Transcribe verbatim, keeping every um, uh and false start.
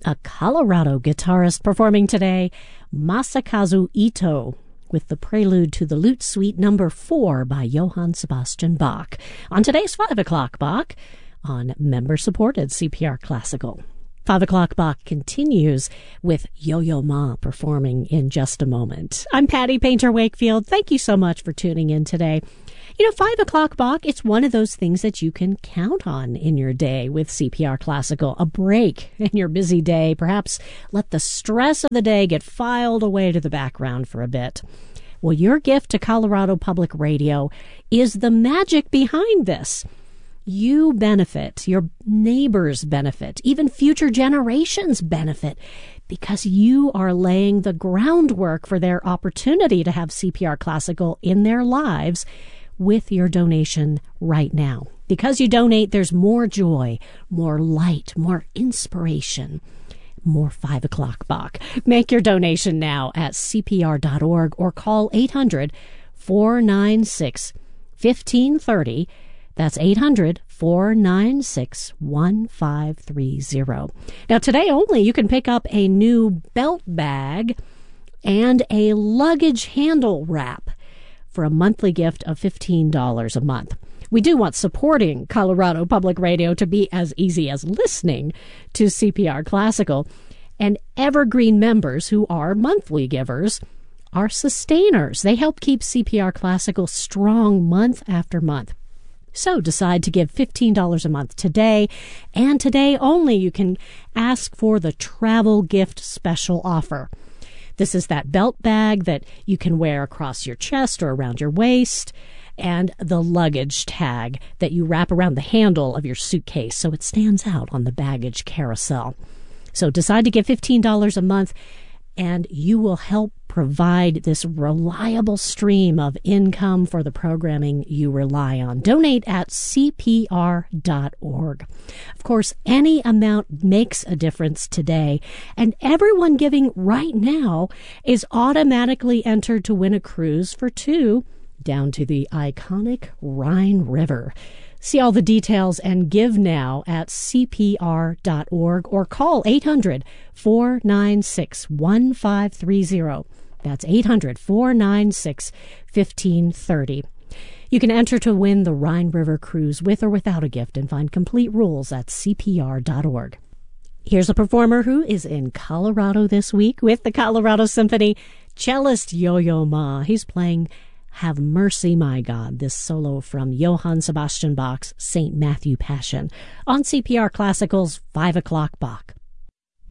a Colorado guitarist performing today, Masakazu Ito, with the prelude to the Lute Suite number four by Johann Sebastian Bach. On today's five o'clock Bach, on member-supported C P R Classical. five o'clock Bach continues with Yo-Yo Ma performing in just a moment. I'm Patty Painter Wakefield. Thank you so much for tuning in today. You know, five o'clock Bach, it's one of those things that you can count on in your day with C P R Classical. A break in your busy day. Perhaps let the stress of the day get filed away to the background for a bit. Well, your gift to Colorado Public Radio is the magic behind this. You benefit, your neighbors benefit, even future generations benefit, because you are laying the groundwork for their opportunity to have C P R Classical in their lives with your donation right now. Because you donate, there's more joy, more light, more inspiration, more five o'clock Bach. Make your donation now at C P R dot org or call eight hundred, four nine six, one five three zero. That's eight hundred, four nine six, one five three zero. Now, today only, you can pick up a new belt bag and a luggage handle wrap for a monthly gift of fifteen dollars a month. We do want supporting Colorado Public Radio to be as easy as listening to C P R Classical. And Evergreen members who are monthly givers are sustainers. They help keep C P R Classical strong month after month. So decide to give fifteen dollars a month today, and today only you can ask for the travel gift special offer. This is that belt bag that you can wear across your chest or around your waist, and the luggage tag that you wrap around the handle of your suitcase so it stands out on the baggage carousel. So decide to give fifteen dollars a month, and you will help provide this reliable stream of income for the programming you rely on. Donate at C P R dot org. Of course, any amount makes a difference today, and everyone giving right now is automatically entered to win a cruise for two down to the iconic Rhine River. See all the details and give now at C P R dot org or call eight hundred, four nine six, one five three zero. That's eight hundred, four nine six, one five three zero. You can enter to win the Rhine River Cruise with or without a gift and find complete rules at C P R dot org. Here's a performer who is in Colorado this week with the Colorado Symphony, cellist Yo-Yo Ma. He's playing Have Mercy, My God, this solo from Johann Sebastian Bach's Saint Matthew Passion on C P R Classical's five o'clock Bach.